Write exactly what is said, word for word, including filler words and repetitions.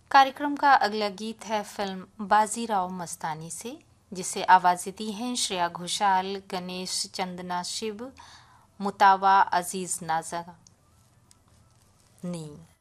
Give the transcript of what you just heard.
कार्यक्रम का अगला गीत है फिल्म बाजीराव मस्तानी से, जिसे आवाज़ें दी हैं श्रेया घोषाल, गणेश चंदना शिव, मुतावा अजीज नाजा ने।